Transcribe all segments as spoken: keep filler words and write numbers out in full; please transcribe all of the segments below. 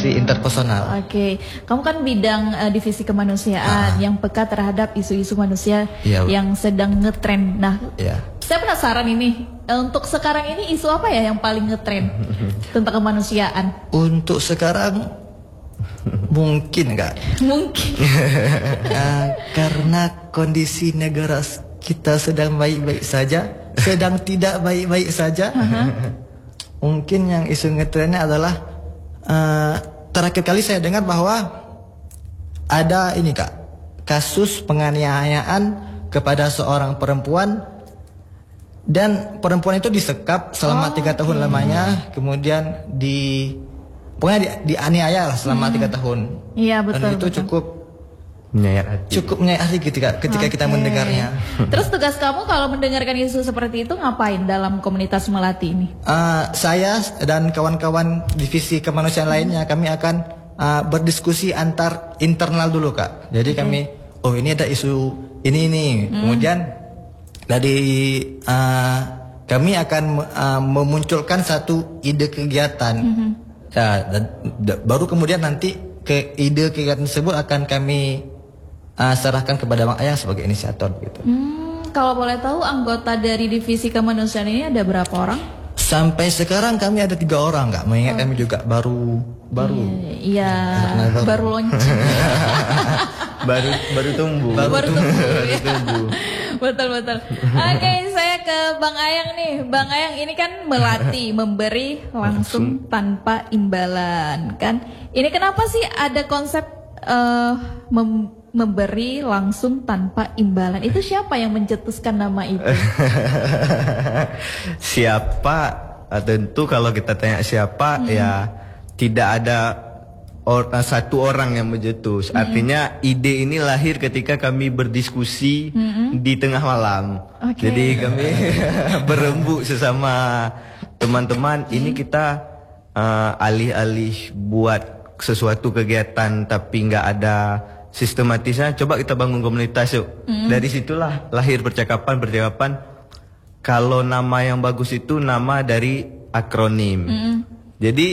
Si interpersonal. Oke, kamu kan bidang uh, divisi kemanusiaan ah. yang peka terhadap isu-isu manusia ya, yang sedang ngetren. Nah, ya. Saya penasaran ini, untuk sekarang ini isu apa ya yang paling ngetren tentang kemanusiaan? Untuk sekarang mungkin enggak? Mungkin. uh, karena kondisi negara kita sedang baik-baik saja, sedang tidak baik-baik saja. Uh-huh. Mungkin yang isu ngetrennya adalah uh, terakhir kali saya dengar bahwa ada ini Kak, kasus penganiayaan kepada seorang perempuan. Dan perempuan itu disekap selama tiga oh, tahun okay. lamanya, kemudian di pokoknya di, dianiaya lah selama tiga hmm. tahun. Iya betul. Dan itu betul. cukup menyayat hati. Cukup menyayat hati ketika ketika okay. kita mendengarnya. Terus tugas kamu kalau mendengarkan isu seperti itu ngapain dalam komunitas Melati ini? Uh, saya dan kawan-kawan divisi kemanusiaan hmm. lainnya kami akan uh, berdiskusi antar internal dulu Kak. Jadi okay. kami, oh ini ada isu ini nih, hmm. kemudian dari uh, kami akan uh, memunculkan satu ide kegiatan, mm-hmm. ya, dan d- baru kemudian nanti ke ide kegiatan tersebut akan kami uh, serahkan kepada Bang Ayang sebagai inisiator gitu. Hmm, kalau boleh tahu anggota dari divisi kemanusiaan ini ada berapa orang? Sampai sekarang kami ada tiga orang, nggak mengingat oh. kami juga baru baru. Iya, iya baru. baru launching. baru baru tumbuh. Baru, baru tumbuh. baru ya. tumbuh. Betul betul. Oke, okay, saya ke Bang Ayang nih. Bang Ayang ini kan melatih, memberi langsung tanpa imbalan, kan? Ini kenapa sih ada konsep uh, mem- memberi langsung tanpa imbalan? Itu siapa yang mencetuskan nama itu? Siapa? Tentu kalau kita tanya siapa, hmm. ya tidak ada Or, satu orang yang mencetus. Mm-hmm. Artinya ide ini lahir ketika kami berdiskusi mm-hmm. di tengah malam. Okay. Jadi kami berembuk sesama teman-teman. Mm-hmm. Ini kita uh, alih-alih buat sesuatu kegiatan tapi nggak ada sistematisnya. Coba kita bangun komunitas yuk. Mm-hmm. Dari situlah lahir percakapan-percakapan. Kalau nama yang bagus itu nama dari akronim. Mm-hmm. Jadi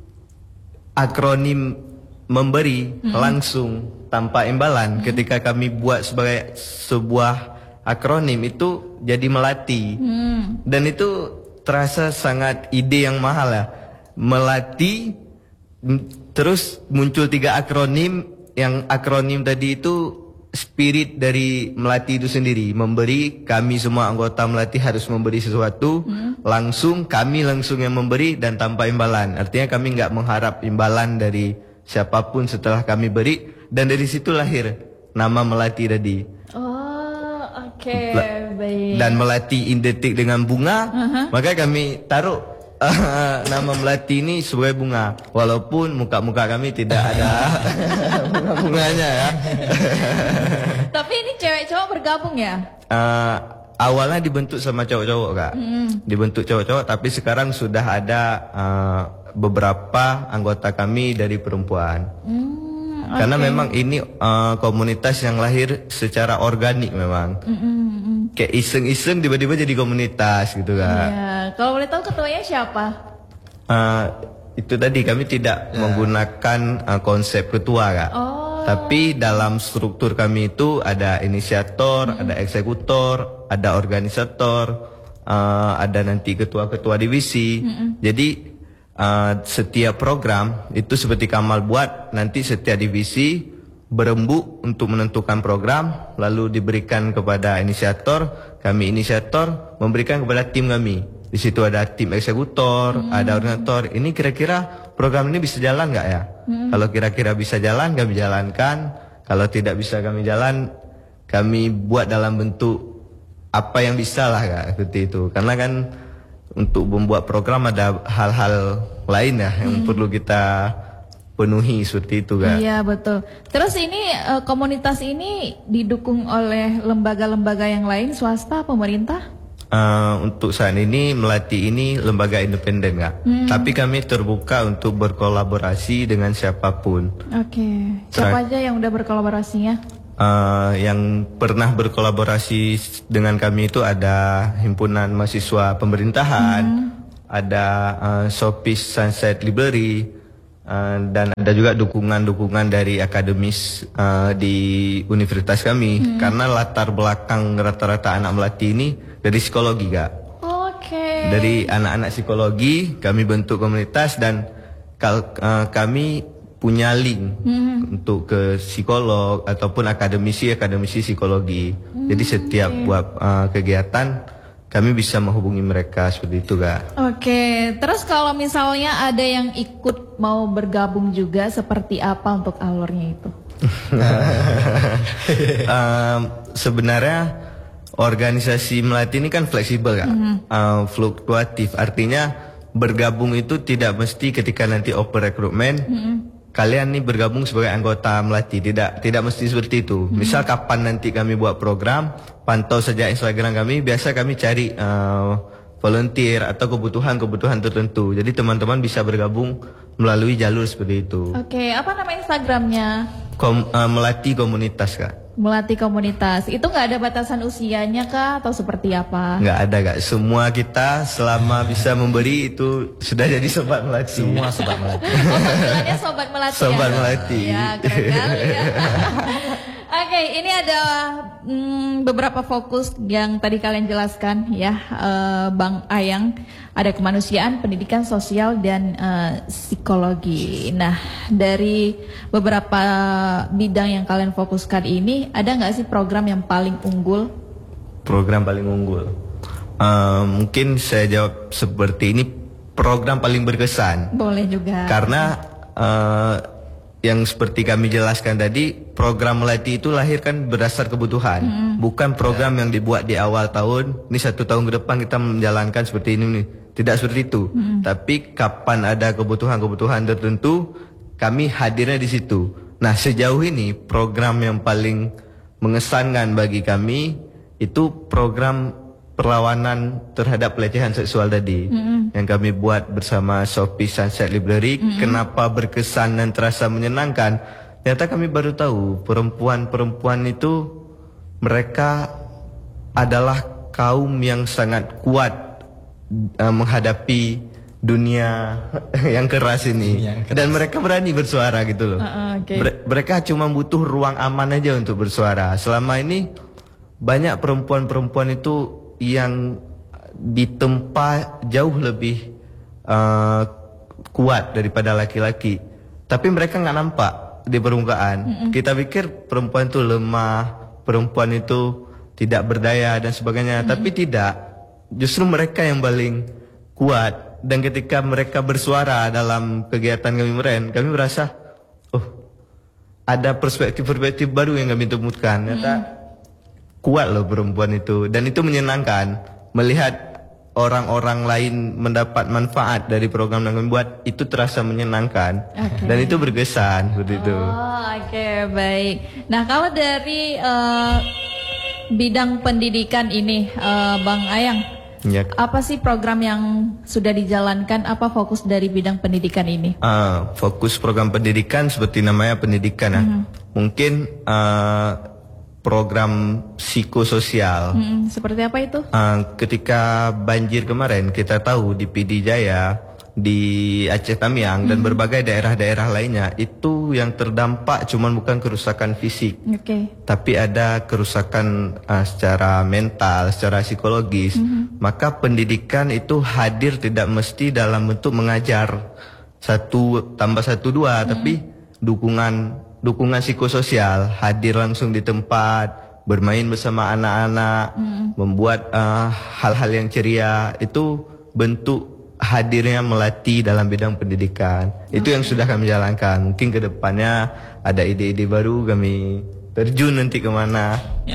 akronim memberi mm-hmm. langsung tanpa imbalan mm-hmm. ketika kami buat sebagai sebuah akronim itu jadi Melati mm. dan itu terasa sangat ide yang mahal ya. Melati terus muncul tiga akronim, yang akronim tadi itu spirit dari Melati itu sendiri, memberi. Kami semua anggota Melati harus memberi sesuatu hmm. langsung, kami langsung yang memberi dan tanpa imbalan. Artinya kami nggak mengharap imbalan dari siapapun setelah kami beri, dan dari situ lahir nama Melati tadi. Oh, oke, okay. Baik. Dan Melati identik dengan bunga, uh-huh. maka kami taruh Uh, nama Melati ini sebagai bunga, walaupun muka-muka kami tidak ada bunga-bunganya ya. Tapi ini cewek cowok bergabung ya? Uh, awalnya dibentuk sama cowok-cowok Kak, mm. dibentuk cowok-cowok, tapi sekarang sudah ada uh, beberapa anggota kami dari perempuan. Mm, okay. Karena memang ini uh, komunitas yang lahir secara organik memang. Mm-mm. Kayak iseng-iseng tiba-tiba jadi komunitas gitu Kak. Iya. Kalau boleh tahu ketuanya siapa? Uh, itu tadi kami tidak yeah. menggunakan uh, konsep ketua Kak. Oh. Tapi dalam struktur kami itu ada inisiator, mm-hmm. ada eksekutor, ada organisator, uh, ada nanti ketua-ketua divisi. Mm-hmm. Jadi uh, setiap program itu seperti Kamal buat, nanti setiap divisi berembuk untuk menentukan program, lalu diberikan kepada inisiator, kami inisiator memberikan kepada tim kami. Di situ ada tim eksekutor, hmm. ada organisator. Ini kira-kira program ini bisa jalan nggak ya? Hmm. Kalau kira-kira bisa jalan, kami jalankan. Kalau tidak bisa kami jalan, kami buat dalam bentuk apa yang bisa lah Kak, seperti itu. Karena kan untuk membuat program ada hal-hal lain ya yang hmm. perlu kita penuhi seperti itu Kak. Iya betul. Terus ini uh, komunitas ini didukung oleh lembaga-lembaga yang lain, swasta, pemerintah? Uh, untuk saat ini Melati ini lembaga independen Kak. Hmm. Tapi kami terbuka untuk berkolaborasi dengan siapapun. Oke. Okay. Siapa aja yang udah berkolaborasinya? Uh, yang pernah berkolaborasi dengan kami itu ada Himpunan Mahasiswa Pemerintahan, hmm. ada uh, Sopis Sunset Library. Uh, dan ada juga dukungan-dukungan dari akademis uh, di universitas kami. Hmm. Karena latar belakang rata-rata anak melati ini dari psikologi, Kak. Oke. Okay. Dari anak-anak psikologi kami bentuk komunitas dan kal uh, kami punya link hmm. untuk ke psikolog ataupun akademisi-akademisi psikologi. Hmm, Jadi setiap okay. buat uh, kegiatan kami bisa menghubungi mereka seperti itu, Kak. Oke, terus kalau misalnya ada yang ikut mau bergabung juga, seperti apa untuk alurnya itu? um, sebenarnya organisasi melati ini kan fleksibel, Kak. Mm-hmm. uh, fluktuatif, artinya bergabung itu tidak mesti ketika nanti open recruitment. Mm-hmm. Kalian nih bergabung sebagai anggota melati, tidak tidak mesti seperti itu. Hmm. Misal kapan nanti kami buat program, pantau saja Instagram kami. Biasa kami cari uh, volunteer atau kebutuhan-kebutuhan tertentu. Jadi teman-teman bisa bergabung melalui jalur seperti itu. Oke, apa nama Instagramnya? Kom, uh, melati komunitas, Kak. Melati komunitas. Itu nggak ada batasan usianya, Kak, atau seperti apa? Nggak ada, Kak. Semua kita selama bisa memberi itu sudah jadi sobat melati. Semua sobat melati. Oh, panggilannya sobat melati. Sobat ya? melati. Ya, keren kali ya. Oke, ini ada hmm, beberapa fokus yang tadi kalian jelaskan ya, uh, Bang Ayang. Ada kemanusiaan, pendidikan sosial, dan uh, psikologi. Nah, dari beberapa bidang yang kalian fokuskan ini, ada nggak sih program yang paling unggul? Program paling unggul? Uh, mungkin saya jawab seperti ini, program paling berkesan. Boleh juga. Karena uh, yang seperti kami jelaskan tadi, program melati itu lahir kan berdasar kebutuhan. Mm-hmm. Bukan program yang dibuat di awal tahun, ini satu tahun ke depan kita menjalankan seperti ini nih. Tidak seperti itu. Hmm. Tapi kapan ada kebutuhan-kebutuhan tertentu, kami hadirnya di situ. Nah, sejauh ini program yang paling mengesankan bagi kami itu program perlawanan terhadap pelecehan seksual tadi. Hmm. Yang kami buat bersama Shopee Sunset Library. Hmm. Kenapa berkesan dan terasa menyenangkan? Ternyata kami baru tahu perempuan-perempuan itu mereka adalah kaum yang sangat kuat Uh, menghadapi dunia yang keras ini, yang keras. Dan mereka berani bersuara gitu loh. Uh, okay. Mereka cuma butuh ruang aman aja untuk bersuara. Selama ini banyak perempuan-perempuan itu yang ditempa jauh lebih uh, kuat daripada laki-laki, tapi mereka nggak nampak di permukaan. Mm-mm. Kita pikir perempuan itu lemah, perempuan itu tidak berdaya dan sebagainya, mm-hmm. tapi tidak. Justru mereka yang paling kuat. Dan ketika mereka bersuara dalam kegiatan kami meren, kami merasa, oh, ada perspektif-perspektif baru yang kami temukan. Ternyata hmm. kuat loh perempuan itu. Dan itu menyenangkan. Melihat orang-orang lain mendapat manfaat dari program yang kami buat, itu terasa menyenangkan. Okay. Dan itu berkesan seperti itu. Oh, oke, okay, baik. Nah, kalau dari uh, bidang pendidikan ini, uh, Bang Ayang, ya. Apa sih program yang sudah dijalankan? Apa fokus dari bidang pendidikan ini? Uh, fokus program pendidikan seperti namanya pendidikan. Mm-hmm. ya. Mungkin uh, program psikososial. Mm-hmm. Seperti apa itu? Uh, ketika banjir kemarin kita tahu di P D Jaya, di Aceh Tamiang, mm-hmm. dan berbagai daerah-daerah lainnya, itu yang terdampak cuman bukan kerusakan fisik, okay. tapi ada kerusakan uh, secara mental, secara psikologis. Mm-hmm. Maka pendidikan itu hadir tidak mesti dalam bentuk mengajar satu tambah satu dua, mm-hmm. tapi dukungan dukungan psikososial, hadir langsung di tempat, bermain bersama anak-anak, mm-hmm. membuat uh, hal-hal yang ceria, itu bentuk hadirnya melati dalam bidang pendidikan. Itu yang sudah kami jalankan. Mungkin ke depannya ada ide-ide baru, kami terjun nanti kemana. Oke,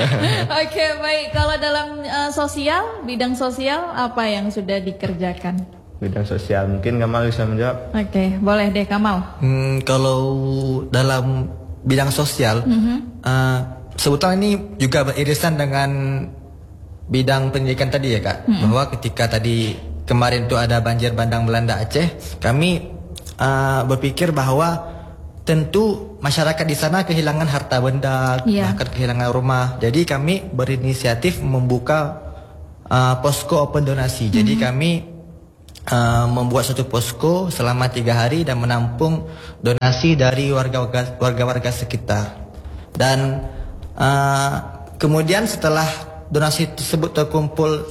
okay, baik. Kalau dalam uh, sosial, bidang sosial apa yang sudah dikerjakan? Bidang sosial, mungkin Kamal bisa menjawab. Oke, okay, boleh deh Kamal. Hmm, kalau dalam bidang sosial, mm-hmm. uh, sebetulnya ini juga beririsan dengan bidang pendidikan tadi ya Kak. Mm-hmm. Bahwa ketika tadi kemarin tuh ada banjir bandang melanda Aceh, kami uh, berpikir bahwa tentu masyarakat di sana kehilangan harta benda, yeah. bahkan kehilangan rumah. Jadi kami berinisiatif membuka uh, posko open donasi. Mm-hmm. Jadi kami uh, membuat satu posko selama tiga hari dan menampung donasi dari warga-warga warga-warga sekitar. Dan uh, kemudian setelah donasi tersebut terkumpul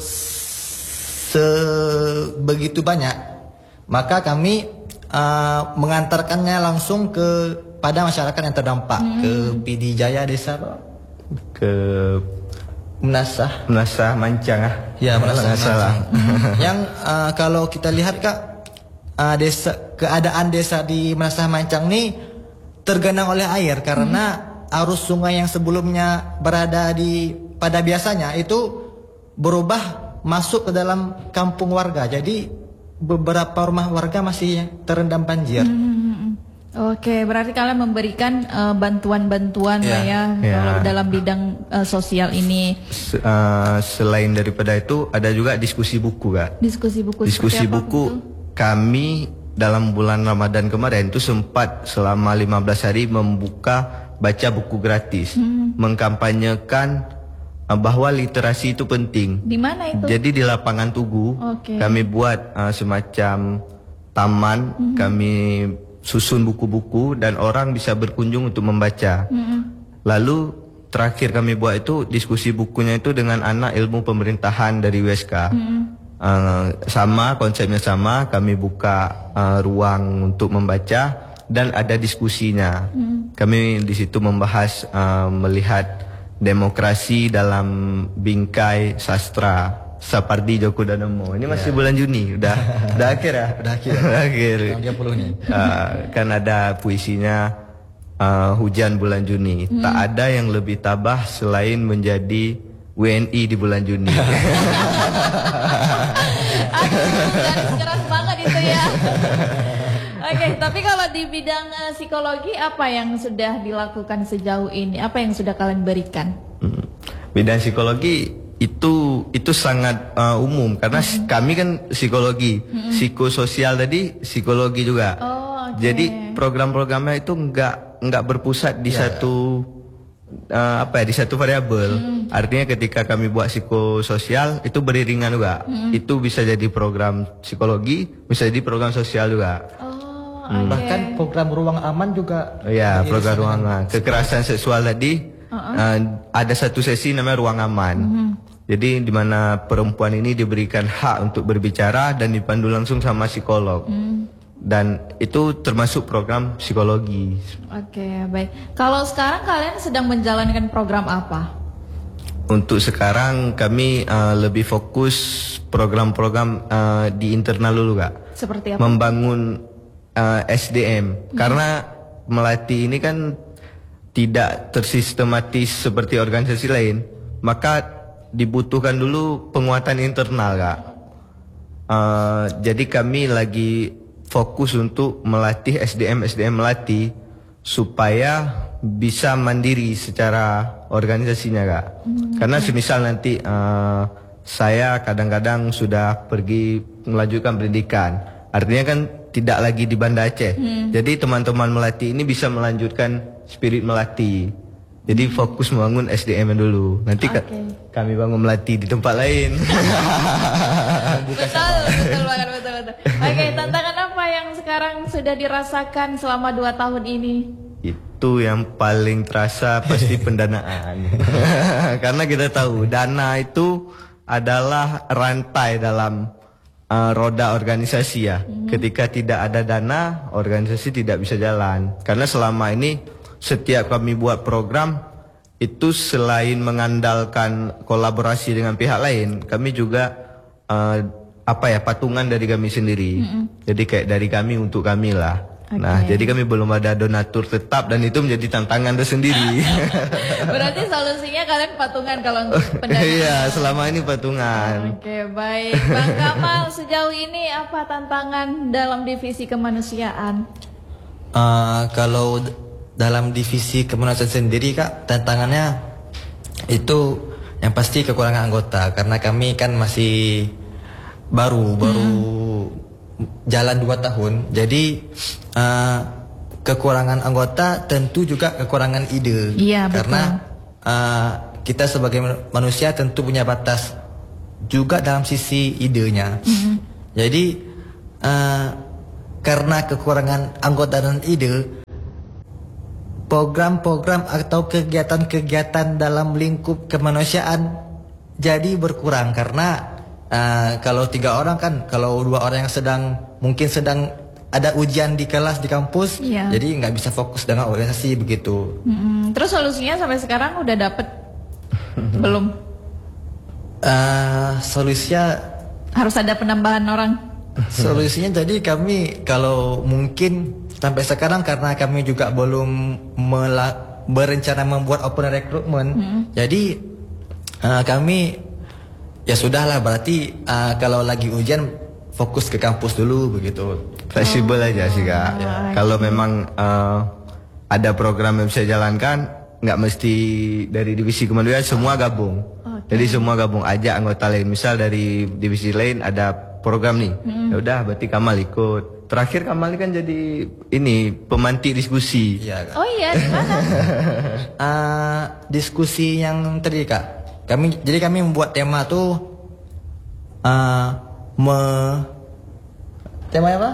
sebegitu banyak, maka kami uh, mengantarkannya langsung ke pada masyarakat yang terdampak, hmm. ke P D Jaya Desa, ke Menasah, Menasah Mancang ah. Ya, Menasah Mancang. Yang uh, kalau kita lihat Kak, uh, desa keadaan desa di Menasah Mancang ini tergenang oleh air karena hmm. arus sungai yang sebelumnya berada di pada biasanya itu berubah masuk ke dalam kampung warga. Jadi beberapa rumah warga masih terendam banjir. Hmm. Oke, berarti kalian memberikan uh, bantuan-bantuan yeah. lah ya yeah. kalau dalam bidang uh, sosial ini. Se uh, selain daripada itu ada juga diskusi buku, Kak. Diskusi buku. Diskusi buku itu? Kami dalam bulan Ramadan kemarin itu sempat selama lima belas hari membuka baca buku gratis, hmm. mengkampanyekan uh, bahwa literasi itu penting. Di mana itu? Jadi di lapangan Tugu okay. kami buat uh, semacam taman, hmm. kami susun buku-buku dan orang bisa berkunjung untuk membaca. Mm-hmm. Lalu terakhir kami buat itu diskusi bukunya itu dengan anak ilmu pemerintahan dari U S K. Mm-hmm. uh, sama konsepnya sama, kami buka uh, ruang untuk membaca dan ada diskusinya. Mm-hmm. Kami di situ membahas uh, melihat demokrasi dalam bingkai sastra. Sapardi Djoko Dadono. Ini masih yeah. bulan Juni, udah udah akhir ya, udah akhir, udah akhir. tiga puluh nih. Uh, kan ada puisinya uh, Hujan Bulan Juni. Hmm. Tak ada yang lebih tabah selain menjadi W N I di bulan Juni. Aduh, keras banget itu ya. Oke, okay, tapi kalau di bidang uh, psikologi apa yang sudah dilakukan sejauh ini? Apa yang sudah kalian berikan? Hmm. Bidang psikologi itu itu sangat uh, umum karena mm-hmm. kami kan psikologi, mm-hmm. psikososial tadi psikologi juga. Oh, okay. Jadi program-programnya itu enggak enggak berpusat di yeah. satu uh, apa ya di satu variabel. Mm-hmm. Artinya ketika kami buat psikososial itu beriringan juga. Mm-hmm. Itu bisa jadi program psikologi, bisa jadi program sosial juga. Oh, okay. Bahkan program ruang aman juga. Oh, ya, program ruang aman. Kekerasan seksual tadi uh-uh. uh, ada satu sesi namanya ruang aman. Mm-hmm. Jadi di mana perempuan ini diberikan hak untuk berbicara dan dipandu langsung sama psikolog. Hmm. Dan itu termasuk program psikologi. Oke, okay, baik. Kalau sekarang kalian sedang menjalankan program apa? Untuk sekarang kami uh, lebih fokus program-program uh, di internal dulu, Kak. Seperti apa? Membangun uh, S D M. Hmm. Karena Melati ini kan tidak tersistematis seperti organisasi lain. Maka dibutuhkan dulu penguatan internal, Kak. Uh, jadi kami lagi fokus untuk melatih S D M S D M Melati supaya bisa mandiri secara organisasinya, Kak. Hmm, Karena semisal nanti uh, saya kadang-kadang sudah pergi melanjutkan pendidikan, artinya kan tidak lagi di Banda Aceh. Hmm. Jadi teman-teman Melati ini bisa melanjutkan spirit Melati. Jadi fokus membangun S D M dulu. Nanti okay. kami bangun Melati di tempat lain. betul, betul banget, betul betul. Oke, okay, tantangan apa yang sekarang sudah dirasakan selama dua tahun ini? Itu yang paling terasa pasti pendanaan. Karena kita tahu dana itu adalah rantai dalam uh, roda organisasi ya. Hmm. Ketika tidak ada dana, organisasi tidak bisa jalan. Karena selama ini setiap kami buat program itu selain mengandalkan kolaborasi dengan pihak lain, kami juga uh, apa ya patungan dari kami sendiri. Mm-hmm. Jadi kayak dari kami untuk kami lah. Okay. Nah, jadi kami belum ada donatur tetap dan itu menjadi tantangan tersendiri. Berarti solusinya kalian patungan kalau untuk pendanaan. Iya, selama ini patungan. Oke, okay, baik. Bang Kamal, sejauh ini apa tantangan dalam divisi kemanusiaan? Uh, kalau dalam divisi kemanusiaan sendiri, Kak, tantangannya itu yang pasti kekurangan anggota karena kami kan masih baru baru hmm. jalan dua tahun. Jadi uh, kekurangan anggota tentu juga kekurangan ide. Iya, karena uh, kita sebagai manusia tentu punya batas juga dalam sisi idenya. Hmm. Jadi uh, karena kekurangan anggota dan ide, program-program atau kegiatan-kegiatan dalam lingkup kemanusiaan jadi berkurang karena uh, kalau tiga orang kan, kalau dua orang yang sedang mungkin sedang ada ujian di kelas di kampus, yeah. jadi nggak bisa fokus dengan organisasi begitu. Mm-hmm. Terus solusinya sampai sekarang udah dapet belum? Uh, solusinya harus ada penambahan orang. Solusinya jadi kami kalau mungkin sampai sekarang karena kami juga belum mela- berencana membuat open recruitment, hmm. jadi uh, kami ya sudahlah berarti uh, kalau lagi ujian fokus ke kampus dulu begitu. Fleksibel oh. aja sih Kak. Ya. Kalau memang uh, ada program yang bisa jalankan, nggak mesti dari divisi kemanusiaan semua gabung. Okay. Jadi semua gabung aja anggota lain. Misal dari divisi lain ada program nih, hmm. ya udah berarti Kamal ikut. Terakhir Kamal kan jadi ini pemantik diskusi. Ya, oh iya, di mana? uh, diskusi yang tadi Kak. Kami jadi kami membuat tema tuh uh, me tema apa?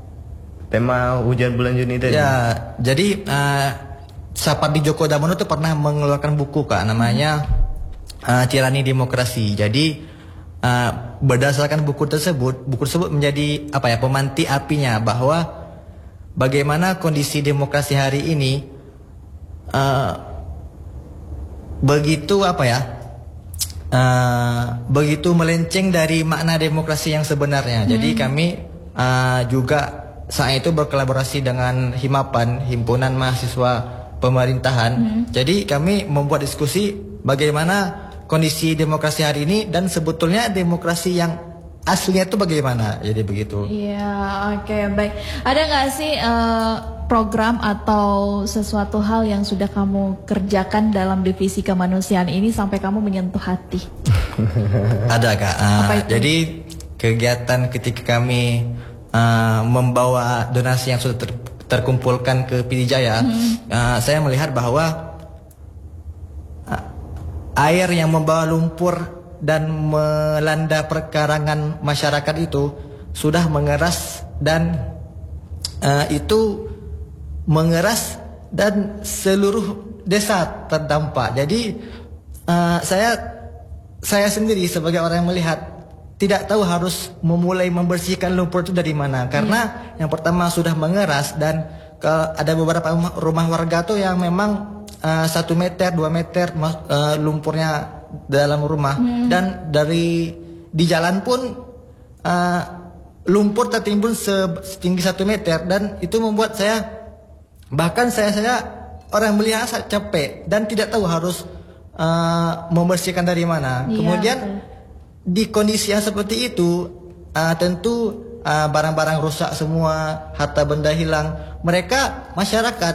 Tema hujan bulan Juni tadi. Ya, jadi uh, Sapardi Djoko Damono tuh pernah mengeluarkan buku Kak, namanya uh, Tirani Demokrasi. Jadi Uh, berdasarkan buku tersebut, buku tersebut menjadi apa ya pemantik apinya bahwa bagaimana kondisi demokrasi hari ini uh, begitu apa ya uh, begitu melenceng dari makna demokrasi yang sebenarnya. Hmm. Jadi kami uh, juga saat itu berkolaborasi dengan Himapan, Himpunan Mahasiswa Pemerintahan. Hmm. Jadi kami membuat diskusi bagaimana kondisi demokrasi hari ini dan sebetulnya demokrasi yang aslinya itu bagaimana, jadi begitu. Iya, oke, okay, baik. Ada nggak sih uh, program atau sesuatu hal yang sudah kamu kerjakan dalam divisi kemanusiaan ini sampai kamu menyentuh hati? Ada Kak. Uh, jadi kegiatan ketika kami uh, membawa donasi yang sudah ter terkumpulkan ke P D Jaya, hmm. uh, saya melihat bahwa air yang membawa lumpur dan melanda perkarangan masyarakat itu sudah mengeras dan uh, itu mengeras dan seluruh desa terdampak. Jadi uh, saya saya sendiri sebagai orang yang melihat tidak tahu harus memulai membersihkan lumpur itu dari mana karena hmm. yang pertama sudah mengeras dan ke, ada beberapa rumah, rumah warga tuh yang memang Uh, satu meter, dua meter uh, lumpurnya dalam rumah hmm. dan dari di jalan pun uh, lumpur tertimbun setinggi satu meter dan itu membuat saya bahkan saya saya orang melihat sangat capek dan tidak tahu harus uh, membersihkan dari mana. Iya, kemudian betul. Di kondisi yang seperti itu uh, tentu barang-barang uh, rusak semua, harta benda hilang. Mereka masyarakat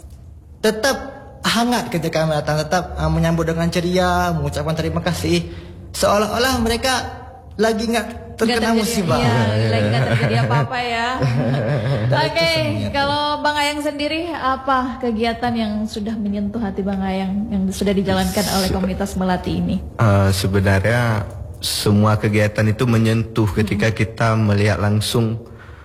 tetap hangat ketika kami datang, tetap uh, menyambut dengan ceria, mengucapkan terima kasih, seolah-olah mereka lagi nggak terkena musibah. Iya, lagi nggak terjadi apa-apa ya. Oke, okay, kalau Bang Ayang sendiri apa kegiatan yang sudah menyentuh hati Bang Ayang yang sudah dijalankan oleh komunitas Melati ini? Uh, sebenarnya semua kegiatan itu menyentuh ketika hmm. kita melihat langsung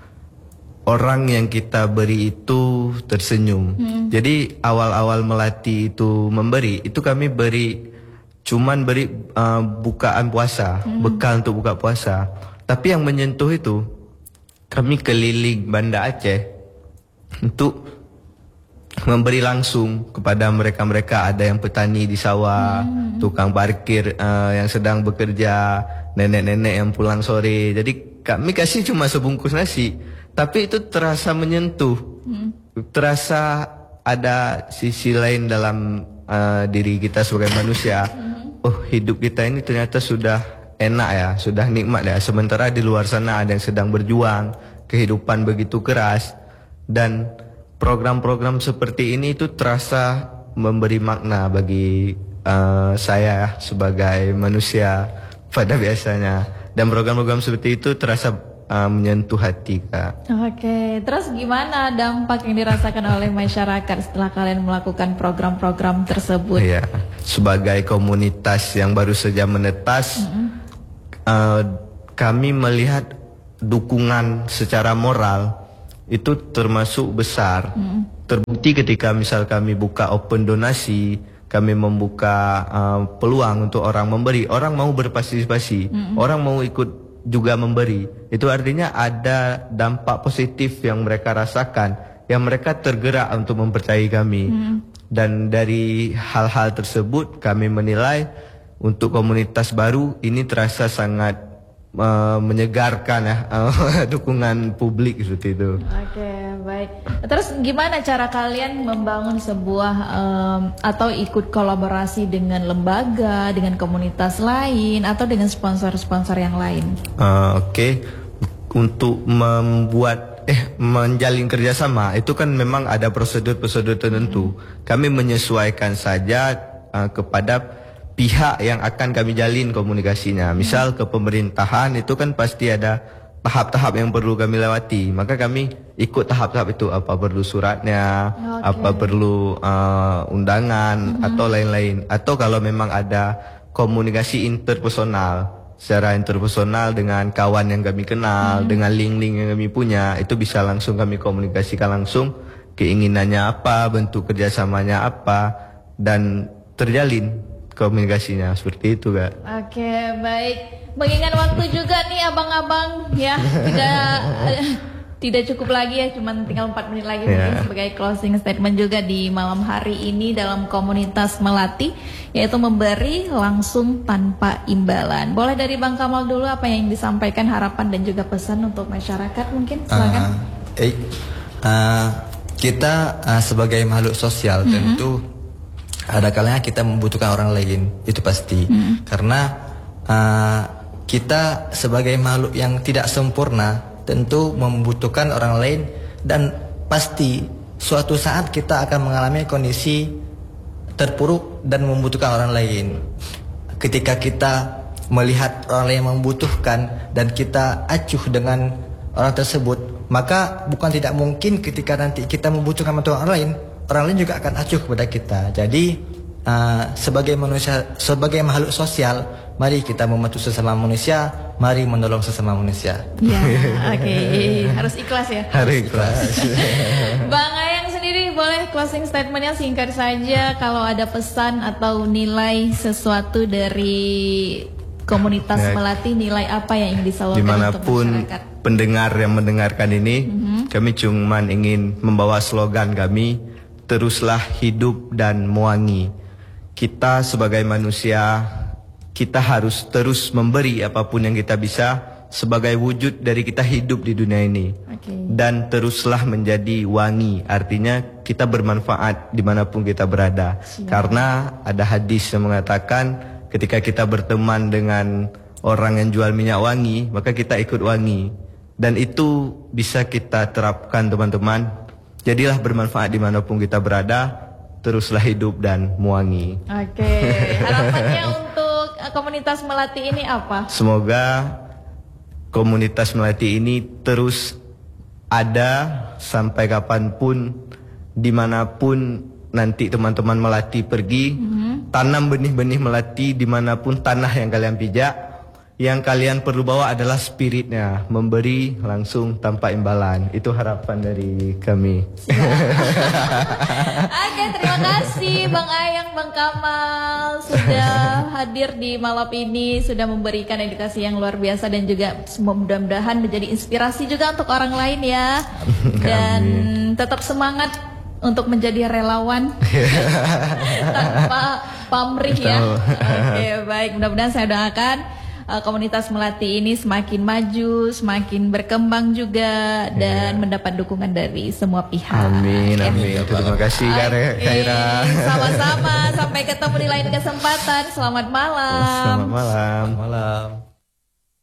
orang yang kita beri itu tersenyum. Hmm. Jadi awal-awal Melati itu memberi, itu kami beri cuman beri uh, bukaan puasa, hmm. bekal untuk buka puasa. Tapi yang menyentuh itu kami keliling Banda Aceh untuk memberi langsung kepada mereka-mereka. Ada yang petani di sawah, hmm. tukang parkir uh, yang sedang bekerja, nenek-nenek yang pulang sore. Jadi kami kasih cuma sebungkus nasi. Tapi itu terasa menyentuh, hmm. terasa ada sisi lain dalam uh, diri kita sebagai manusia. Hmm. Oh, hidup kita ini ternyata sudah enak ya, sudah nikmat ya. Sementara di luar sana ada yang sedang berjuang, kehidupan begitu keras. Dan program-program seperti ini itu terasa memberi makna bagi uh, saya sebagai manusia pada biasanya. Dan program-program seperti itu terasa Uh, menyentuh hati Kak. Oke, terus gimana dampak yang dirasakan oleh masyarakat setelah kalian melakukan program-program tersebut? Iya, sebagai komunitas yang baru saja menetas, mm-hmm. uh, kami melihat dukungan secara moral itu termasuk besar. Hmm. Terbukti ketika misal kami buka open donasi, kami membuka uh, peluang untuk orang memberi, orang mau berpartisipasi, hmm. orang mau ikut juga memberi. Itu artinya ada dampak positif yang mereka rasakan, yang mereka tergerak untuk mempercayai kami. Hmm. Dan dari hal-hal tersebut kami menilai untuk komunitas baru ini terasa sangat Uh, menyegarkan ya uh, dukungan publik seperti itu. Oke, baik. Terus gimana cara kalian membangun sebuah um, atau ikut kolaborasi dengan lembaga, dengan komunitas lain atau dengan sponsor-sponsor yang lain? Uh, Oke, okay. Untuk membuat eh menjalin kerjasama itu kan memang ada prosedur-prosedur tertentu. Hmm. Kami menyesuaikan saja uh, kepada pihak yang akan kami jalin komunikasinya. Misal ke pemerintahan itu kan pasti ada tahap-tahap yang perlu kami lewati. Maka kami ikut tahap-tahap itu. Apa perlu suratnya, okay. apa perlu uh, undangan mm-hmm. atau lain-lain. Atau kalau memang ada komunikasi interpersonal, secara interpersonal dengan kawan yang kami kenal, mm-hmm. dengan link-link yang kami punya, itu bisa langsung kami komunikasikan langsung keinginannya apa, bentuk kerjasamanya apa, dan terjalin komunikasinya seperti itu, Kak. Oke, baik. Mengingat waktu juga nih abang-abang ya, tidak tidak cukup lagi ya, cuman tinggal empat menit lagi yeah. mungkin sebagai closing statement juga di malam hari ini dalam komunitas Melati, yaitu memberi langsung tanpa imbalan. Boleh dari Bang Kamal dulu apa yang disampaikan, harapan dan juga pesan untuk masyarakat mungkin, silakan. Uh, eh, uh, kita uh, sebagai makhluk sosial mm-hmm. tentu ada kalanya kita membutuhkan orang lain, itu pasti. Hmm. Karena uh, kita sebagai makhluk yang tidak sempurna tentu membutuhkan orang lain, dan pasti suatu saat kita akan mengalami kondisi terpuruk dan membutuhkan orang lain. Ketika kita melihat orang lain membutuhkan dan kita acuh dengan orang tersebut, maka bukan tidak mungkin ketika nanti kita membutuhkan orang lain, orang lain juga akan acuh kepada kita. Jadi uh, sebagai manusia, sebagai makhluk sosial, mari kita membantu sesama manusia, mari menolong sesama manusia. Ya, oke, okay. Harus ikhlas ya. Harus ikhlas. Bang Ayang sendiri boleh closing statementnya singkat saja, kalau ada pesan atau nilai sesuatu dari komunitas ya. Melati, nilai apa yang ingin disalurkan dimanapun untuk masyarakat? Pendengar yang mendengarkan ini, mm-hmm. kami cuma ingin membawa slogan kami, teruslah hidup dan mewangi. Kita sebagai manusia, kita harus terus memberi apapun yang kita bisa sebagai wujud dari kita hidup di dunia ini. Okay. Dan teruslah menjadi wangi, artinya kita bermanfaat dimanapun kita berada. Siap. Karena ada hadis yang mengatakan ketika kita berteman dengan orang yang jual minyak wangi, maka kita ikut wangi. Dan itu bisa kita terapkan, teman-teman. Jadilah bermanfaat dimanapun kita berada, teruslah hidup dan mewangi. Oke, harapannya untuk komunitas Melati ini apa? Semoga komunitas Melati ini terus ada sampai kapanpun, dimanapun nanti teman-teman Melati pergi, mm-hmm. tanam benih-benih Melati dimanapun tanah yang kalian pijak. Yang kalian perlu bawa adalah spiritnya, memberi langsung tanpa imbalan. Itu harapan dari kami. Oke, terima kasih Bang Ayang, Bang Kamal sudah hadir di malam ini, sudah memberikan edukasi yang luar biasa dan juga mudah-mudahan menjadi inspirasi juga untuk orang lain ya. Dan tetap semangat untuk menjadi relawan tanpa pamrih ya. Oke, baik, mudah-mudahan saya doakan Uh, komunitas Melati ini semakin maju, semakin berkembang juga, dan yeah. mendapat dukungan dari semua pihak. Amin, amin. Okay. Terima kasih okay. Khaira. Sama-sama, sampai ketemu di lain kesempatan. Selamat malam. Selamat malam. Selamat malam.